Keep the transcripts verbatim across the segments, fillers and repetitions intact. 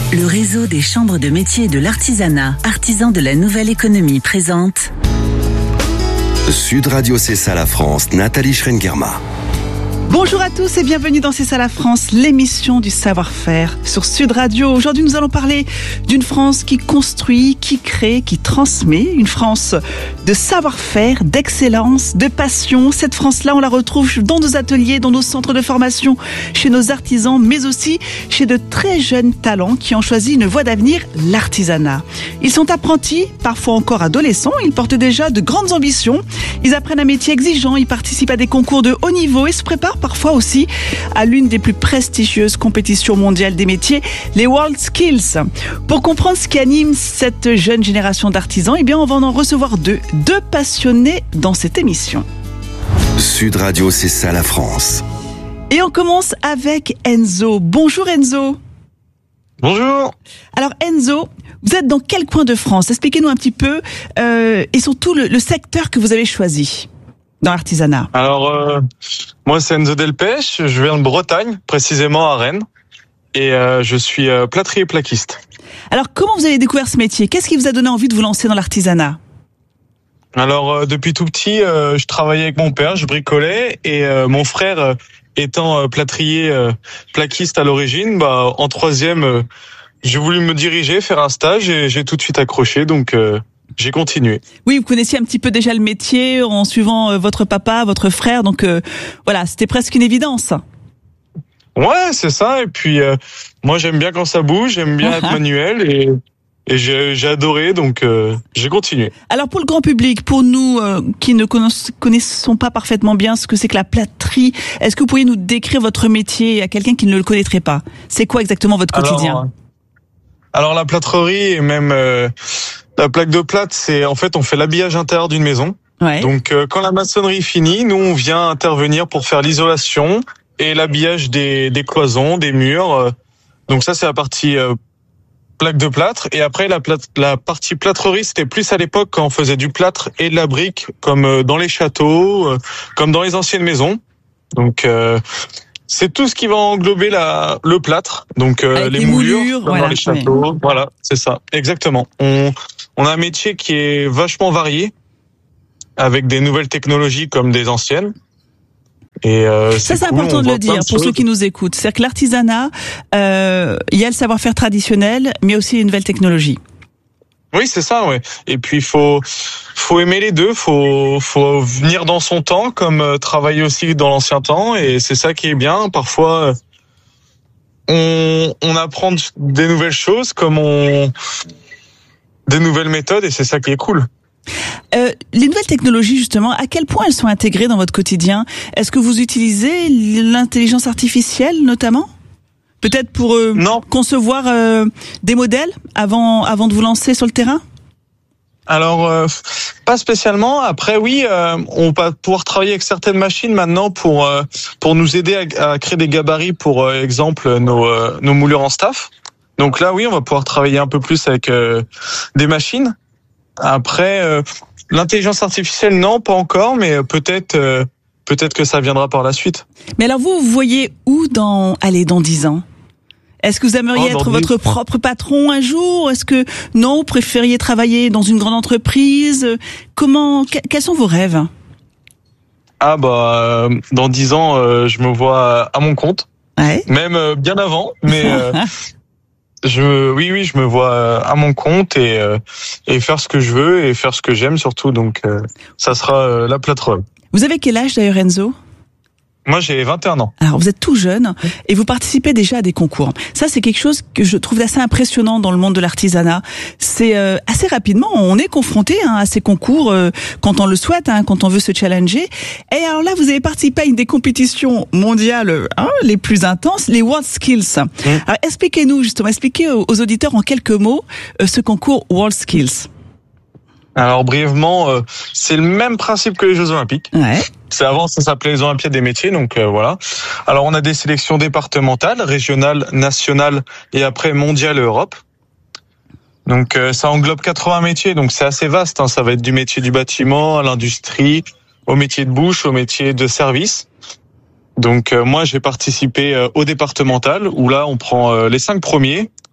Le réseau des chambres de métiers et de l'artisanat, artisans de la nouvelle économie, présente Sud Radio C'est ça la France, Nathalie Schrengerma. Bonjour à tous et bienvenue dans C'est ça la France, l'émission du savoir-faire sur Sud Radio. Aujourd'hui, nous allons parler d'une France qui construit, qui crée, qui transmet. Une France de savoir-faire, d'excellence, de passion. Cette France-là, on la retrouve dans nos ateliers, dans nos centres de formation, chez nos artisans, mais aussi chez de très jeunes talents qui ont choisi une voie d'avenir, l'artisanat. Ils sont apprentis, parfois encore adolescents. Ils portent déjà de grandes ambitions. Ils apprennent un métier exigeant. Ils participent à des concours de haut niveau et se préparent parfois aussi à l'une des plus prestigieuses compétitions mondiales des métiers, les World Skills. Pour comprendre ce qui anime cette jeune génération d'artisans, eh bien, on va en recevoir deux, deux passionnés dans cette émission. Sud Radio, c'est ça la France. Et on commence avec Enzo. Bonjour Enzo. Bonjour. Alors Enzo, vous êtes dans quel coin de France? Expliquez-nous un petit peu euh, et surtout le, le secteur que vous avez choisi dans l'artisanat. Alors, euh, moi, c'est Enzo Delpech. Je viens de Bretagne, précisément à Rennes. Et euh, je suis euh, plâtrier plaquiste. Alors, comment vous avez découvert ce métier? Qu'est-ce qui vous a donné envie de vous lancer dans l'artisanat? Alors, euh, depuis tout petit, euh, je travaillais avec mon père, je bricolais. Et euh, mon frère, euh, étant euh, plâtrier euh, plaquiste à l'origine, bah, en troisième, euh, j'ai voulu me diriger, faire un stage. Et j'ai tout de suite accroché, donc... Euh, J'ai continué. Oui, vous connaissiez un petit peu déjà le métier en suivant euh, votre papa, votre frère, donc euh, voilà, c'était presque une évidence. Ouais, c'est ça. Et puis euh, moi, j'aime bien quand ça bouge, j'aime bien être manuel et, et j'ai, j'ai adoré, donc euh, j'ai continué. Alors pour le grand public, pour nous euh, qui ne connaissons, connaissons pas parfaitement bien ce que c'est que la plâtrerie, est-ce que vous pourriez nous décrire votre métier à quelqu'un qui ne le connaîtrait pas? C'est quoi exactement votre quotidien? Alors, alors la plâtrerie et même euh, la plaque de plâtre, c'est en fait on fait l'habillage intérieur d'une maison. Ouais. Donc euh, quand la maçonnerie finit, nous on vient intervenir pour faire l'isolation et l'habillage des, des cloisons, des murs. Donc ça c'est la partie euh, plaque de plâtre. Et après la, plâtre, la partie plâtrerie, c'était plus à l'époque quand on faisait du plâtre et de la brique, comme euh, dans les châteaux, euh, comme dans les anciennes maisons. Donc euh, c'est tout ce qui va englober la, le plâtre, donc euh, les, les moulures, moulures comme voilà, dans les châteaux. Oui. Voilà, c'est ça, exactement. On, on a un métier qui est vachement varié, avec des nouvelles technologies comme des anciennes. Et euh, ça, c'est, c'est cool, important de le dire de pour ceux qui nous écoutent. C'est-à-dire que l'artisanat, euh, il y a le savoir-faire traditionnel, mais aussi les nouvelles technologies. Oui, c'est ça, ouais. Et puis il faut faut aimer les deux, faut faut venir dans son temps comme euh, travailler aussi dans l'ancien temps et c'est ça qui est bien. Parfois on on apprend des nouvelles choses comme on des nouvelles méthodes et c'est ça qui est cool. Euh, les nouvelles technologies, justement, à quel point elles sont intégrées dans votre quotidien? Est-ce que vous utilisez l'intelligence artificielle, notamment? Peut-être pour euh, non. concevoir euh, des modèles avant avant de vous lancer sur le terrain? Alors, euh, pas spécialement. Après, oui, euh, on va pouvoir travailler avec certaines machines maintenant pour euh, pour nous aider à, à créer des gabarits, pour euh, exemple nos euh, nos moulures en staff. Donc là, oui, on va pouvoir travailler un peu plus avec euh, des machines. Après, euh, l'intelligence artificielle, non, pas encore, mais peut-être euh, peut-être que ça viendra par la suite. Mais alors vous, vous voyez où dans allez dans dix ans? Est-ce que vous aimeriez oh, être votre dix... propre patron un jour? Est-ce que non, vous préfériez travailler dans une grande entreprise? Comment que, quels sont vos rêves? Ah bah euh, dans dix ans, euh, je me vois à mon compte. Ouais. Même euh, bien avant, mais euh, je oui oui, je me vois à mon compte et euh, et faire ce que je veux et faire ce que j'aime surtout. Donc euh, ça sera euh, la plâtrerie. Vous avez quel âge d'ailleurs, Enzo? Moi, j'ai vingt et un ans. Alors, vous êtes tout jeune et vous participez déjà à des concours. Ça, c'est quelque chose que je trouve assez impressionnant dans le monde de l'artisanat. C'est euh, assez rapidement, on est confronté hein, à ces concours euh, quand on le souhaite, hein, quand on veut se challenger. Et alors là, vous avez participé à une des compétitions mondiales hein, les plus intenses, les World Skills. Mmh. Alors, expliquez-nous justement, expliquez aux, aux auditeurs en quelques mots euh, ce concours World Skills. Alors brièvement, euh, c'est le même principe que les Jeux Olympiques. Ouais. C'est avant, ça s'appelait les Olympiades des métiers, donc euh, voilà. Alors on a des sélections départementales, régionales, nationales et après mondiales et Europe. Donc euh, ça englobe quatre-vingts métiers, donc c'est assez vaste. Hein. Ça va être du métier du bâtiment, à l'industrie, au métier de bouche, au métier de service. Donc euh, moi j'ai participé euh, au départemental où là on prend euh, les cinq premiers.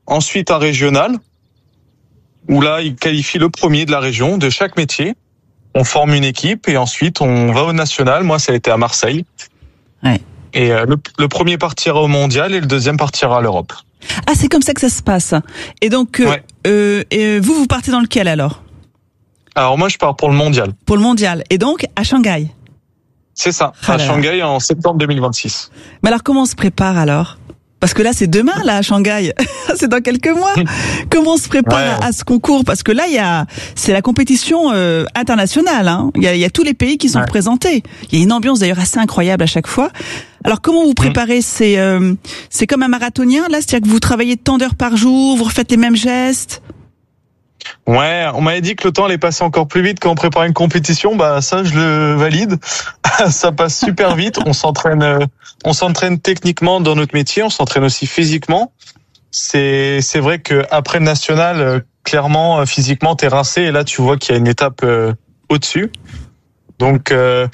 Ensuite, un régional, où là, ils qualifient le premier de la région, de chaque métier. On forme une équipe et ensuite, on va au national. Moi, ça a été à Marseille. Ouais. Et euh, le, le premier partira au mondial et le deuxième partira à l'Europe. Ah, c'est comme ça que ça se passe. Et donc, euh, Ouais. euh, et vous, vous partez dans lequel alors? Alors moi, je pars pour le mondial. Pour le mondial. Et donc, à Shanghai. C'est ça, Ah à là là. Shanghai en septembre deux mille vingt-six. Mais alors, comment on se prépare alors? Parce que là, c'est demain, là, à Shanghai. C'est dans quelques mois. Comment on se prépare Ouais. à, à ce concours? Parce que là, il y a, c'est la compétition euh, internationale. Hein. Il y a, il y a tous les pays qui sont Ouais. représentés. Il y a une ambiance d'ailleurs assez incroyable à chaque fois. Alors, comment vous préparez? C'est, euh, c'est comme un marathonien, là? C'est-à-dire que vous travaillez tant d'heures par jour, vous refaites les mêmes gestes? Ouais, on m'avait dit que le temps allait passer encore plus vite quand on prépare une compétition. Bah ça, je le valide. Ça passe super vite. On s'entraîne, euh, on s'entraîne techniquement dans notre métier. On s'entraîne aussi physiquement. C'est c'est vrai que après le national, euh, clairement, euh, physiquement, t'es rincé et là, tu vois qu'il y a une étape euh, au-dessus. Donc euh,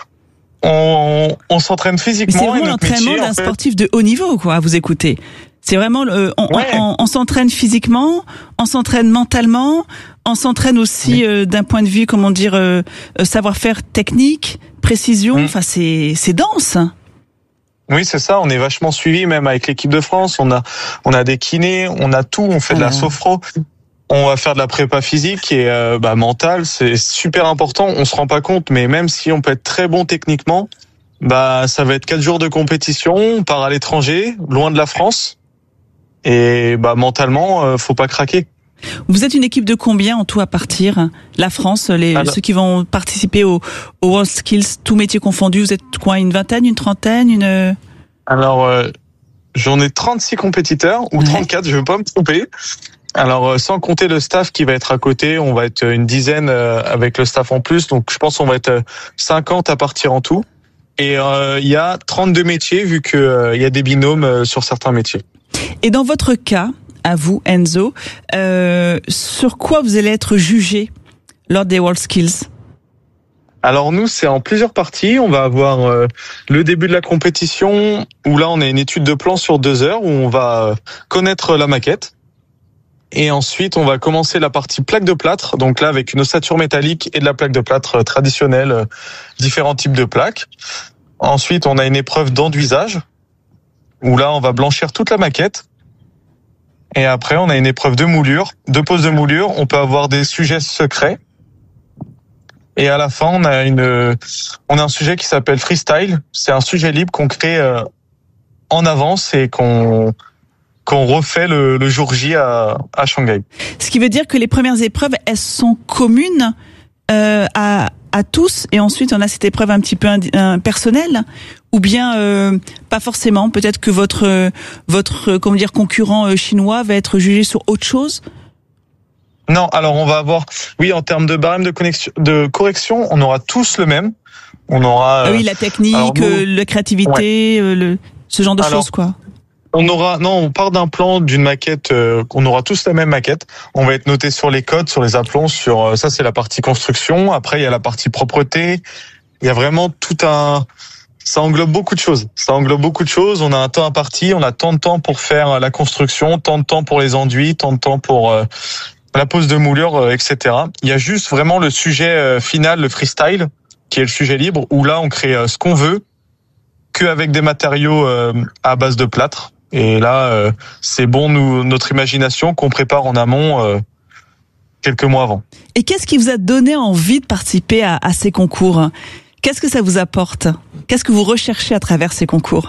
on, on s'entraîne Mais c'est physiquement et vraiment notre l'entraînement métier, d'un en fait, sportif de haut niveau, quoi, à vous écouter. C'est vraiment, le, on, Ouais. on, on s'entraîne physiquement, on s'entraîne mentalement, on s'entraîne aussi euh, d'un point de vue, comment dire, euh, euh, savoir-faire technique, précision. Mm. Enfin, c'est c'est dense. Oui, c'est ça. On est vachement suivi, même avec l'équipe de France. On a, on a des kinés, on a tout. On fait de la Ah. sophro. On va faire de la prépa physique et euh, bah, mentale. C'est super important. On se rend pas compte, mais même si on peut être très bon techniquement, bah ça va être quatre jours de compétition. On part à l'étranger, loin de la France. Et bah mentalement, euh, faut pas craquer. Vous êtes une équipe de combien en tout à partir? La France, les Alors- ceux qui vont participer au, au World Skills, tous métiers confondus. Vous êtes quoi, une vingtaine, une trentaine, une Alors, euh, j'en ai trente-six compétiteurs, ou Ouais. trente-quatre, je veux pas me tromper. Alors, euh, sans compter le staff qui va être à côté, on va être une dizaine euh, avec le staff en plus. Donc, je pense qu'on va être euh, cinquante à partir en tout. Et euh, il y a trente-deux métiers, vu que euh, il y a des binômes euh, sur certains métiers. Et dans votre cas, à vous, Enzo, euh, sur quoi vous allez être jugé lors des World Skills? Alors nous, c'est en plusieurs parties. On va avoir euh, le début de la compétition, où là, on a une étude de plan sur deux heures, où on va euh, connaître la maquette. Et ensuite, on va commencer la partie plaque de plâtre. Donc là, avec une ossature métallique et de la plaque de plâtre euh, traditionnelle, euh, différents types de plaques. Ensuite, on a une épreuve d'enduisage, où là, on va blanchir toute la maquette. Et après, on a une épreuve de moulure, de pose de moulure. On peut avoir des sujets secrets. Et à la fin, on a une, on a un sujet qui s'appelle freestyle. C'est un sujet libre qu'on crée euh, en avance et qu'on qu'on refait le, le jour J à, à Shanghai. Ce qui veut dire que les premières épreuves, elles sont communes euh, à, à tous, et ensuite on a cette épreuve un petit peu indi- euh, personnelle, ou bien euh, pas forcément. Peut-être que votre euh, votre euh, comment dire concurrent euh, chinois va être jugé sur autre chose. Non, alors on va avoir, oui, en termes de barème de connexion, de correction, on aura tous le même. On aura. Ah euh, oui, la technique, alors nous- euh, la créativité, euh, le, ce genre de Alors, choses, quoi. On aura, non, on part d'un plan, d'une maquette, euh, on aura tous la même maquette. On va être noté sur les codes, sur les aplombs, sur, euh, ça c'est la partie construction. Après, il y a la partie propreté. Il y a vraiment tout un, ça englobe beaucoup de choses. Ça englobe beaucoup de choses. On a un temps imparti, on a tant de temps pour faire la construction, tant de temps pour les enduits, tant de temps pour euh, la pose de moulure, euh, et cetera. Il y a juste vraiment le sujet euh, final, le freestyle, qui est le sujet libre, où là, on crée euh, ce qu'on veut, qu'avec des matériaux euh, à base de plâtre. Et là, euh, c'est bon, nous, notre imagination qu'on prépare en amont euh, quelques mois avant. Et qu'est-ce qui vous a donné envie de participer à, à ces concours? Qu'est-ce que ça vous apporte? Qu'est-ce que vous recherchez à travers ces concours?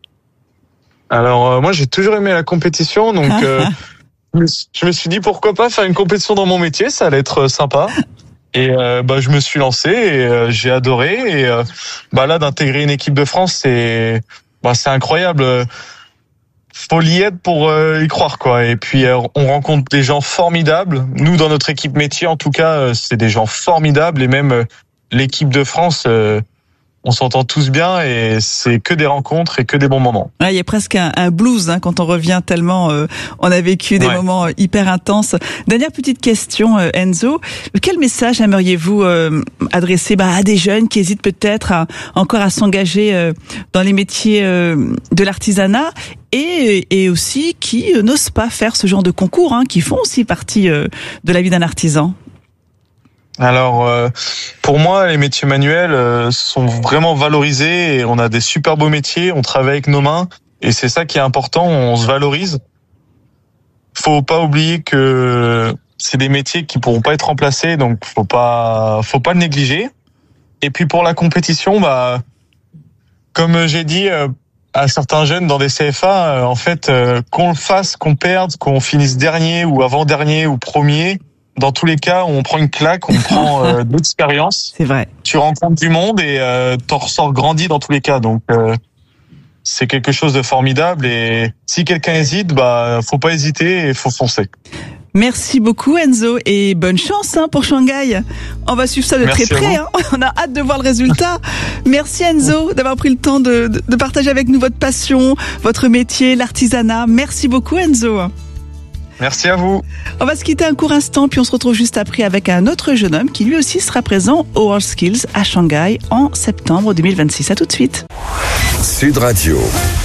Alors, euh, moi, j'ai toujours aimé la compétition, donc euh, je me suis- je me suis dit pourquoi pas faire une compétition dans mon métier, ça allait être sympa. Et euh, bah, je me suis lancé et euh, j'ai adoré. Et euh, bah, là, d'intégrer une équipe de France, c'est bah, c'est incroyable. Faut y être pour euh, y croire, quoi. Et puis euh, on rencontre des gens formidables. Nous, dans notre équipe métier, en tout cas, euh, c'est des gens formidables. Et même euh, l'équipe de France, euh, on s'entend tous bien et c'est que des rencontres et que des bons moments. Ouais, il y a presque un, un blues hein, quand on revient tellement euh, on a vécu des ouais. moments hyper intenses. Dernière petite question, euh, Enzo. Quel message aimeriez-vous euh, adresser bah, à des jeunes qui hésitent peut-être à, encore à s'engager euh, dans les métiers euh, de l'artisanat et, et aussi qui euh, n'osent pas faire ce genre de concours, hein, qui font aussi partie euh, de la vie d'un artisan? Alors, euh, pour moi, les métiers manuels euh, sont vraiment valorisés et on a des super beaux métiers, on travaille avec nos mains et c'est ça qui est important, on se valorise. Faut pas oublier que c'est des métiers qui pourront pas être remplacés, donc faut pas, faut pas le négliger. Et puis pour la compétition, bah, comme j'ai dit euh, à certains jeunes dans des C F A, euh, en fait, euh, qu'on le fasse, qu'on perde, qu'on finisse dernier ou avant-dernier ou premier, dans tous les cas, on prend une claque, on prend euh, de l'expérience. C'est vrai. Tu rencontres du monde et euh, t'en ressors grandi dans tous les cas. Donc, euh, c'est quelque chose de formidable. Et si quelqu'un hésite, bah, faut pas hésiter et faut foncer. Merci beaucoup Enzo et bonne chance hein, pour Shanghai. On va suivre ça de Merci très près. Hein. On a hâte de voir le résultat. Merci Enzo d'avoir pris le temps de, de, de partager avec nous votre passion, votre métier, l'artisanat. Merci beaucoup Enzo. Merci à vous. On va se quitter un court instant, puis on se retrouve juste après avec un autre jeune homme qui lui aussi sera présent au WorldSkills à Shanghai en septembre deux mille vingt-six. À tout de suite. Sud Radio.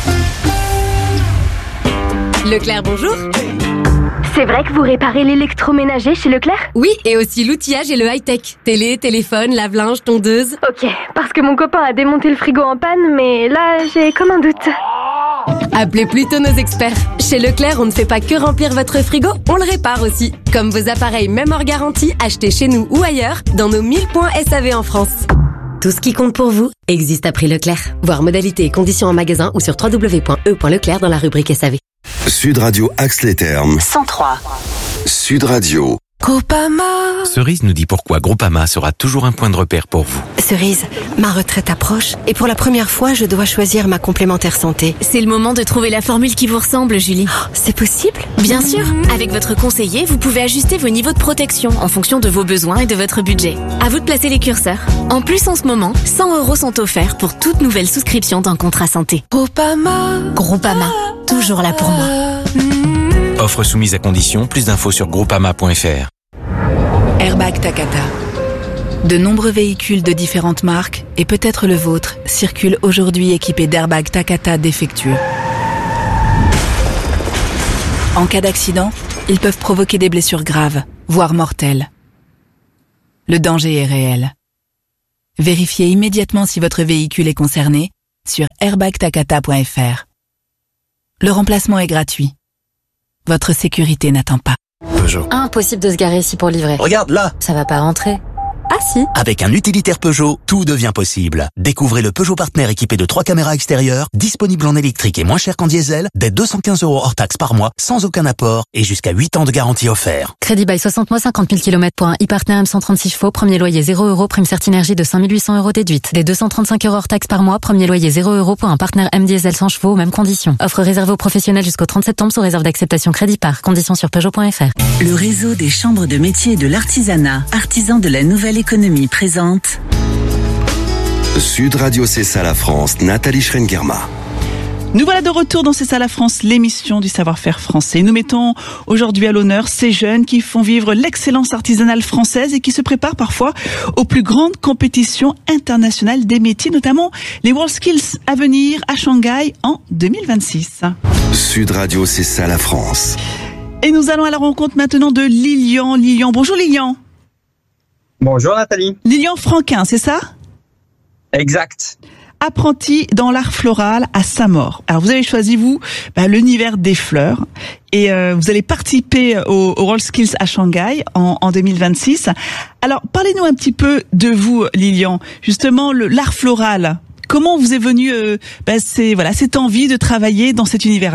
Leclerc, bonjour. C'est vrai que vous réparez l'électroménager chez Leclerc ? Oui, et aussi l'outillage et le high-tech. Télé, téléphone, lave-linge, tondeuse. Ok, parce que mon copain a démonté le frigo en panne, mais là, j'ai comme un doute. Appelez plutôt nos experts. Chez Leclerc, on ne fait pas que remplir votre frigo, on le répare aussi. Comme vos appareils même hors garantie, achetés chez nous ou ailleurs, dans nos mille points S A V en France. Tout ce qui compte pour vous existe à prix Leclerc. Voir modalités et conditions en magasin ou sur w w w point e point leclerc dans la rubrique S A V. Sud Radio Axe-les-Thermes. cent trois. Sud Radio. Groupama. Cerise nous dit pourquoi Groupama sera toujours un point de repère pour vous. Cerise, ma retraite approche et pour la première fois, je dois choisir ma complémentaire santé. C'est le moment de trouver la formule qui vous ressemble, Julie. Oh, c'est possible ? Bien sûr. Avec votre conseiller, vous pouvez ajuster vos niveaux de protection en fonction de vos besoins et de votre budget. À vous de placer les curseurs. En plus, en ce moment, cent euros sont offerts pour toute nouvelle souscription d'un contrat santé. Groupama. Groupama. Toujours là pour moi. Offre soumise à condition, plus d'infos sur groupama point f r. Airbag Takata. De nombreux véhicules de différentes marques, et peut-être le vôtre, circulent aujourd'hui équipés d'airbags Takata défectueux. En cas d'accident, ils peuvent provoquer des blessures graves, voire mortelles. Le danger est réel. Vérifiez immédiatement si votre véhicule est concerné sur airbag takata point f r. Le remplacement est gratuit. Votre sécurité n'attend pas. Peugeot. Impossible de se garer ici pour livrer. Regarde là. Ça va pas rentrer. Ah si. Avec un utilitaire Peugeot, tout devient possible. Découvrez le Peugeot Partner équipé de trois caméras extérieures, disponible en électrique et moins cher qu'en diesel, dès deux cent quinze euros hors taxe par mois, sans aucun apport et jusqu'à huit ans de garantie offert. Crédit bail soixante mois, cinquante mille kilomètres pour un e-Partner M cent trente-six chevaux, premier loyer zéro euros, prime Certinergie de cinq mille huit cents euros déduite. Dès deux cent trente-cinq euros hors taxe par mois, premier loyer zéro euros pour un Partner M diesel cent chevaux, mêmes conditions. Offre réservée aux professionnels jusqu'au trente septembre sous réserve d'acceptation crédit par. Conditions sur peugeot point f r. Le réseau des chambres de métiers et de l'artisanat, artisans de la nouvelle économie présente. Sud Radio C'est ça la France, Nathalie Schrengerma. Nous voilà de retour dans C'est ça la France, l'émission du savoir-faire français. Nous mettons aujourd'hui à l'honneur ces jeunes qui font vivre l'excellence artisanale française et qui se préparent parfois aux plus grandes compétitions internationales des métiers, notamment les WorldSkills à venir à Shanghai en deux mille vingt-six. Sud Radio C'est ça la France. Et nous allons à la rencontre maintenant de Lilian. Lilian, bonjour Lilian. Bonjour Nathalie. Lilian Franquin, c'est ça ? Exact. Apprenti dans l'art floral à Saint-Maur. Alors vous avez choisi vous bah, l'univers des fleurs et euh, vous allez participer au, au WorldSkills à Shanghai en, en deux mille vingt-six. Alors parlez-nous un petit peu de vous Lilian. Justement le, l'art floral. Comment vous est venue euh, bah, c'est, voilà, cette envie de travailler dans cet univers-là ?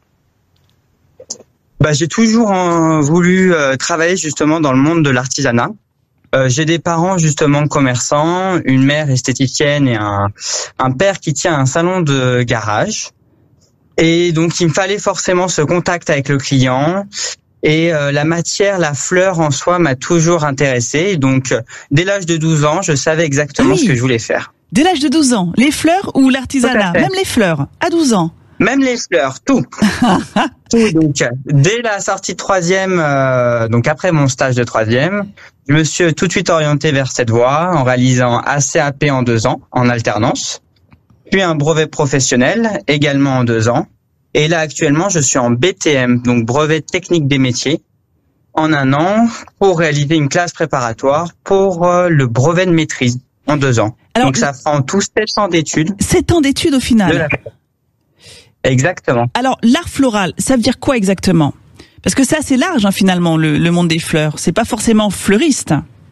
Bah, j'ai toujours euh, voulu euh, travailler justement dans le monde de l'artisanat. Euh, j'ai des parents justement commerçants, une mère esthéticienne et un, un père qui tient un salon de garage. Et donc il me fallait forcément ce contact avec le client. Et euh, la matière, la fleur en soi m'a toujours intéressé. Donc dès l'âge de douze ans, je savais exactement ah oui. ce que je voulais faire. Dès l'âge de douze ans, les fleurs ou l'artisanat? Même les fleurs, à douze ans. Même les fleurs, tout. tout donc, dès la sortie de troisième, euh, donc après mon stage de troisième, je me suis tout de suite orienté vers cette voie en réalisant un C A P en deux ans, en alternance, puis un brevet professionnel, également en deux ans. Et là, actuellement, je suis en B T M, donc brevet technique des métiers, en un an, pour réaliser une classe préparatoire pour euh, le brevet de maîtrise en deux ans. Alors, donc, ça prend tout sept ans d'études. Sept ans d'études au final. La... Exactement. Alors, l'art floral, ça veut dire quoi exactement? Parce que c'est assez large, hein, finalement, le, le monde des fleurs. C'est pas forcément fleuriste.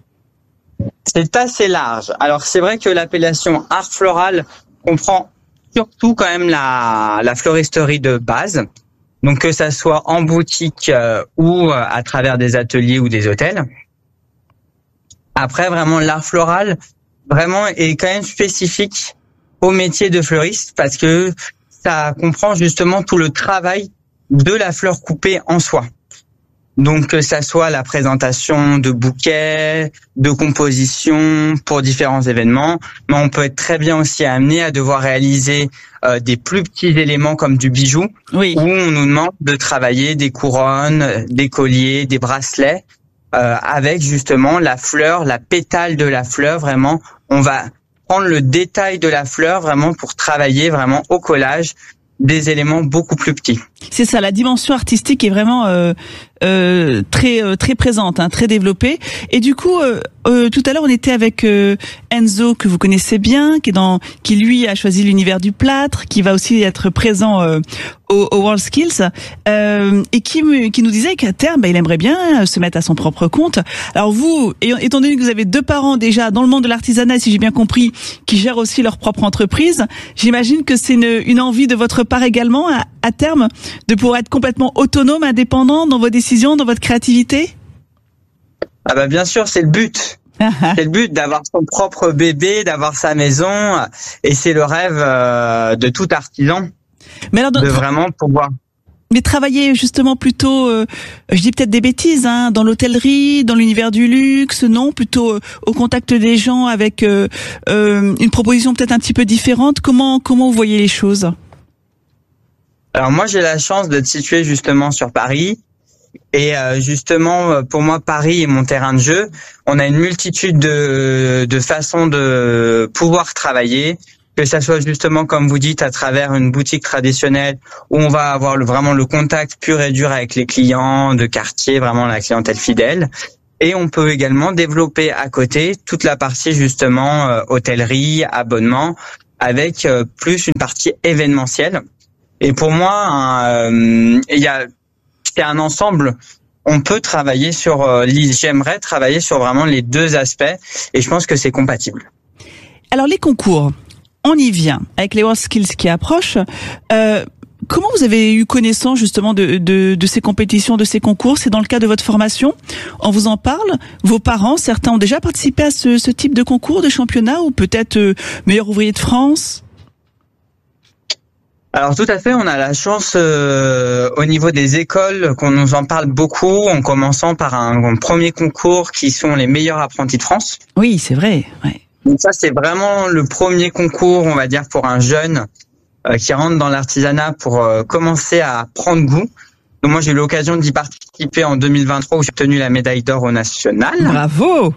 C'est assez large. Alors, c'est vrai que l'appellation art floral comprend surtout quand même la, la fleuristerie de base. Donc, que ça soit en boutique euh, ou euh, à travers des ateliers ou des hôtels. Après, vraiment, l'art floral, vraiment, est quand même spécifique au métier de fleuriste parce que ça comprend justement tout le travail de la fleur coupée en soi. Donc, que ça soit la présentation de bouquets, de compositions pour différents événements, mais on peut être très bien aussi amené à devoir réaliser euh, des plus petits éléments comme du bijou, oui. où on nous demande de travailler des couronnes, des colliers, des bracelets, euh, avec justement la fleur, la pétale de la fleur, vraiment, on va prendre le détail de la fleur vraiment pour travailler vraiment au collage des éléments beaucoup plus petits. C'est ça, la dimension artistique est vraiment euh, euh, très euh, très présente, hein, très développée. Et du coup, euh, euh, tout à l'heure, on était avec euh, Enzo que vous connaissez bien, qui est dans, qui lui a choisi l'univers du plâtre, qui va aussi être présent euh, au, au WorldSkills, euh, et qui qui nous disait qu'à terme, bah, il aimerait bien se mettre à son propre compte. Alors vous, étant donné que vous avez deux parents déjà dans le monde de l'artisanat, si j'ai bien compris, qui gèrent aussi leur propre entreprise, j'imagine que c'est une, une envie de votre part également à, à terme de pouvoir être complètement autonome, indépendant dans vos décisions, dans votre créativité? Ah bah bien sûr, c'est le but. C'est le but d'avoir son propre bébé, d'avoir sa maison, et c'est le rêve euh, de tout artisan. Mais alors, de vraiment pouvoir. Mais travailler justement plutôt, euh, je dis peut-être des bêtises, hein, dans l'hôtellerie, dans l'univers du luxe, non, plutôt euh, au contact des gens avec euh, euh, une proposition peut-être un petit peu différente. Comment comment vous voyez les choses? Alors moi, j'ai la chance d'être situé justement sur Paris. Et euh, justement, pour moi, Paris est mon terrain de jeu. On a une multitude de, de façons de pouvoir travailler, que ça soit justement, comme vous dites, à travers une boutique traditionnelle où on va avoir le, vraiment le contact pur et dur avec les clients de quartier, vraiment la clientèle fidèle. Et on peut également développer à côté toute la partie justement euh, hôtellerie, abonnement, avec euh, plus une partie événementielle. Et pour moi, euh, il y a c'est un ensemble. On peut travailler sur. Euh, j'aimerais travailler sur vraiment les deux aspects, et je pense que c'est compatible. Alors les concours, on y vient avec les WorldSkills qui approchent. Euh, comment vous avez eu connaissance justement de, de, de ces compétitions, de ces concours? C'est dans le cadre de votre formation? On vous en parle? Vos parents, certains ont déjà participé à ce, ce type de concours, de championnat, ou peut-être euh, meilleur ouvrier de France? Alors tout à fait, on a la chance euh, au niveau des écoles qu'on nous en parle beaucoup, en commençant par un, un premier concours qui sont les meilleurs apprentis de France. Oui, c'est vrai. Ouais. Donc ça, c'est vraiment le premier concours, on va dire, pour un jeune euh, qui rentre dans l'artisanat pour euh, commencer à prendre goût. Donc moi, j'ai eu l'occasion d'y participer en deux mille vingt-trois où j'ai obtenu la médaille d'or au national. Bravo.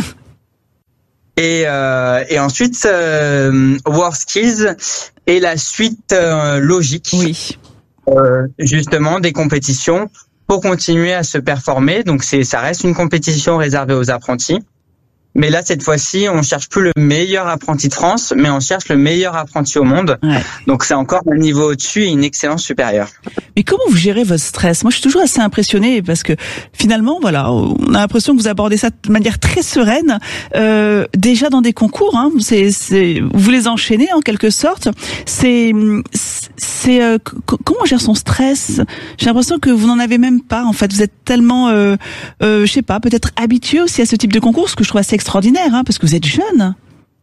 Et, euh, et ensuite, euh, WorldSkills est la suite euh, logique, oui. euh, justement, des compétitions pour continuer à se performer. Donc, c'est, ça reste une compétition réservée aux apprentis. Mais là, cette fois-ci, on cherche plus le meilleur apprenti de France, mais on cherche le meilleur apprenti au monde. Ouais. Donc, c'est encore un niveau au-dessus et une excellence supérieure. Mais comment vous gérez votre stress? Moi, je suis toujours assez impressionnée parce que finalement, voilà, on a l'impression que vous abordez ça de manière très sereine. Euh, déjà dans des concours, hein, c'est, c'est, vous les enchaînez en quelque sorte. C'est, c'est euh, c- comment on gère son stress? J'ai l'impression que vous n'en avez même pas. En fait, vous êtes tellement, euh, euh, je sais pas, peut-être habitué aussi à ce type de concours, ce que je trouve assez extraordinaire, hein, parce que vous êtes jeune.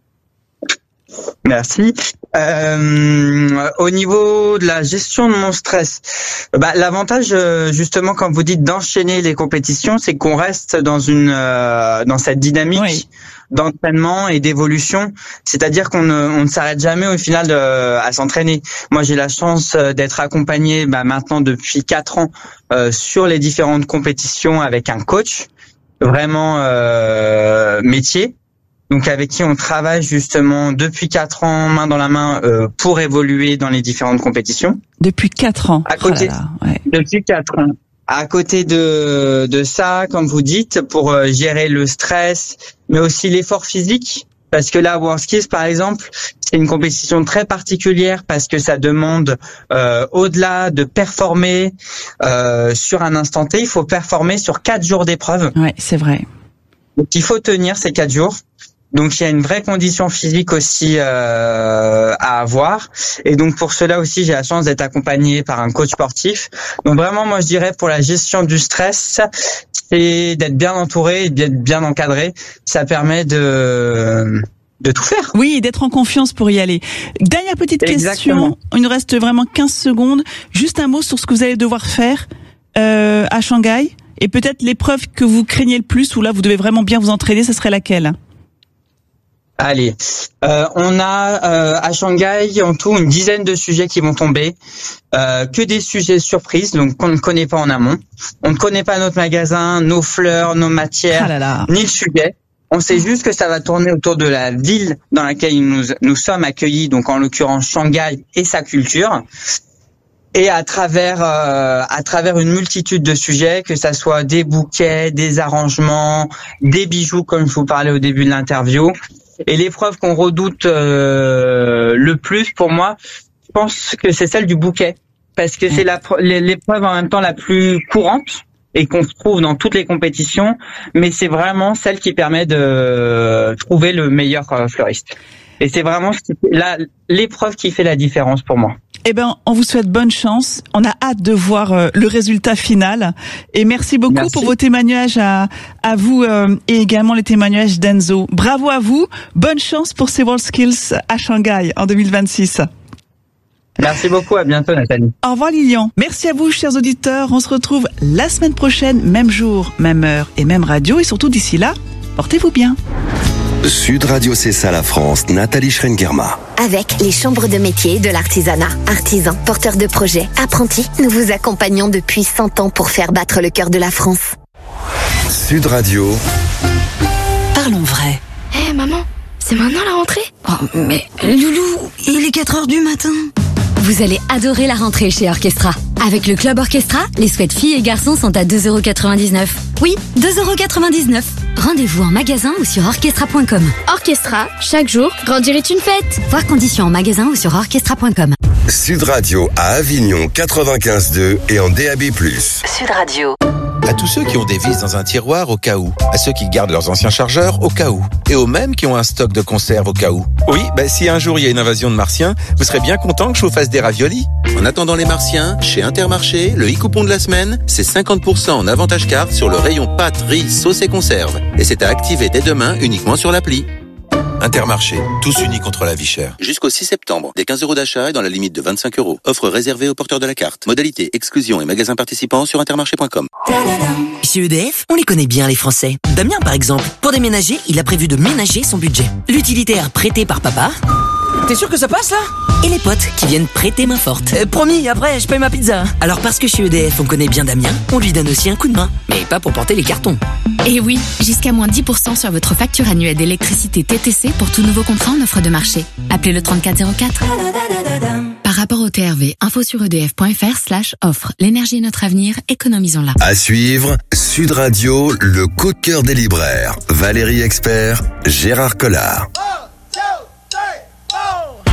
Merci. Euh, au niveau de la gestion de mon stress, bah, l'avantage, justement, comme vous dites, d'enchaîner les compétitions, c'est qu'on reste dans une euh, dans cette dynamique. Oui. d'entraînement et d'évolution. C'est-à-dire qu'on ne, on ne s'arrête jamais au final de, à s'entraîner. Moi, j'ai la chance d'être accompagné bah, maintenant depuis quatre ans euh, sur les différentes compétitions avec un coach vraiment euh, métier. Donc avec qui on travaille justement depuis quatre ans main dans la main euh, pour évoluer dans les différentes compétitions. Depuis quatre ans. À côté, oh là là, ouais. Depuis quatre ans. À côté de de ça, comme vous dites, pour euh, gérer le stress, mais aussi l'effort physique. Parce que là, WorldSkills, par exemple, c'est une compétition très particulière parce que ça demande, euh, au-delà de performer euh, sur un instant T, il faut performer sur quatre jours d'épreuve. Ouais, c'est vrai. Donc il faut tenir ces quatre jours. Donc il y a une vraie condition physique aussi euh, à avoir, et donc pour cela aussi j'ai la chance d'être accompagné par un coach sportif. Donc vraiment moi je dirais pour la gestion du stress, c'est d'être bien entouré et d'être bien encadré. Ça permet de de tout faire. Oui, d'être en confiance pour y aller. Dernière petite Exactement. question, il nous reste vraiment quinze secondes. Juste un mot sur ce que vous allez devoir faire euh, à Shanghai, et peut-être l'épreuve que vous craignez le plus, où là vous devez vraiment bien vous entraîner, ce serait laquelle ? Allez, euh, on a euh, à Shanghai en tout une dizaine de sujets qui vont tomber, euh, que des sujets surprises, donc qu'on ne connaît pas en amont. On ne connaît pas notre magasin, nos fleurs, nos matières, ah là là. ni le sujet. On sait juste que ça va tourner autour de la ville dans laquelle nous nous sommes accueillis, donc en l'occurrence Shanghai et sa culture. Et à travers euh, à travers une multitude de sujets, que ça soit des bouquets, des arrangements, des bijoux, comme je vous parlais au début de l'interview. Et l'épreuve qu'on redoute euh, le plus, pour moi, je pense que c'est celle du bouquet, parce que c'est la, l'épreuve en même temps la plus courante et qu'on trouve dans toutes les compétitions, mais c'est vraiment celle qui permet de trouver le meilleur fleuriste. Et c'est vraiment la, l'épreuve qui fait la différence pour moi. Eh ben, on vous souhaite bonne chance. On a hâte de voir euh, le résultat final. Et merci beaucoup merci. pour vos témoignages à, à vous euh, et également les témoignages d'Enzo. Bravo à vous. Bonne chance pour ces WorldSkills à Shanghai en deux mille vingt-six. Merci beaucoup. À bientôt, Nathalie. Au revoir, Lilian. Merci à vous, chers auditeurs. On se retrouve la semaine prochaine, même jour, même heure et même radio. Et surtout, d'ici là, portez-vous bien. Sud Radio, c'est ça la France. Nathalie Schrengerma. Avec les chambres de métiers de l'artisanat. Artisans, porteurs de projets, apprentis, nous vous accompagnons depuis cent ans pour faire battre le cœur de la France. Sud Radio. Parlons vrai. Hé hey, maman, c'est maintenant la rentrée ? Oh mais Loulou, il est quatre heures du matin. Vous allez adorer la rentrée chez Orchestra. Avec le Club Orchestra, les sweats filles et garçons sont à deux euros quatre-vingt-dix-neuf. Oui, deux euros quatre-vingt-dix-neuf. Rendez-vous en magasin ou sur orchestra point com. Orchestra, chaque jour, grandir est une fête. Voir conditions en magasin ou sur orchestra point com. Sud Radio à Avignon quatre-vingt-quinze deux et en D A B plus. Sud Radio. À tous ceux qui ont des vis dans un tiroir au cas où, à ceux qui gardent leurs anciens chargeurs au cas où, et aux mêmes qui ont un stock de conserve au cas où. Oui, bah si un jour il y a une invasion de martiens, vous serez bien content que je vous fasse des raviolis. En attendant les martiens, chez Intermarché, le e-coupon de la semaine, c'est cinquante pour cent en avantage carte sur le rayon pâtes, riz, sauce et conserve. Et c'est à activer dès demain uniquement sur l'appli. Intermarché, tous unis contre la vie chère. Jusqu'au six septembre, des quinze euros d'achat et dans la limite de vingt-cinq euros. Offre réservée aux porteurs de la carte. Modalité, exclusion et magasins participants sur intermarché point com. Chez E D F, on les connaît bien les Français. Damien par exemple, pour déménager, il a prévu de ménager son budget. L'utilitaire prêté par papa. T'es sûr que ça passe là ? Et les potes qui viennent prêter main forte. Euh, promis, après je paye ma pizza. Alors parce que chez E D F on connaît bien Damien, on lui donne aussi un coup de main. Mais pas pour porter les cartons. Et oui, jusqu'à moins dix pour cent sur votre facture annuelle d'électricité T T C pour tout nouveau contrat en offre de marché. Appelez le trente-quatre zéro quatre. Par rapport au T R V, info sur edf.fr slash offre. L'énergie est notre avenir, économisons-la. À suivre, Sud Radio, le coup de cœur des libraires. Valérie Expert, Gérard Collard.